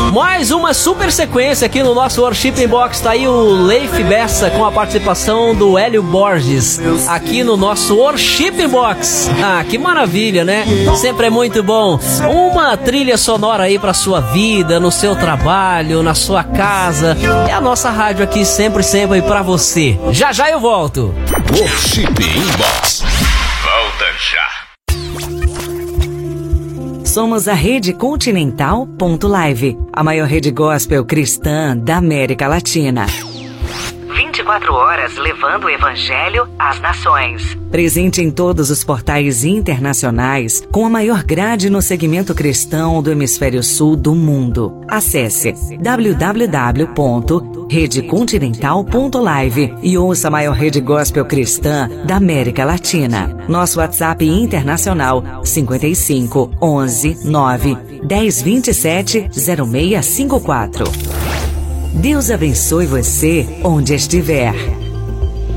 Mais uma super sequência aqui no nosso Worship Box. Tá aí o Leif Bessa com a participação do Hélio Borges aqui no nosso Worship Box. Ah, que maravilha, né? Sempre é muito bom. Uma trilha sonora aí pra sua vida, no seu trabalho, na sua casa. É a nossa rádio aqui sempre pra você. Já já eu volto. Worship Box. Volta já. Somos a Rede Continental.live, a maior rede gospel cristã da América Latina. 24 horas levando o Evangelho às nações. Presente em todos os portais internacionais, com a maior grade no segmento cristão do hemisfério sul do mundo. Acesse www.redecontinental.live e ouça a maior rede gospel cristã da América Latina. Nosso WhatsApp internacional 55 11 9 10 27 0654. Deus abençoe você onde estiver.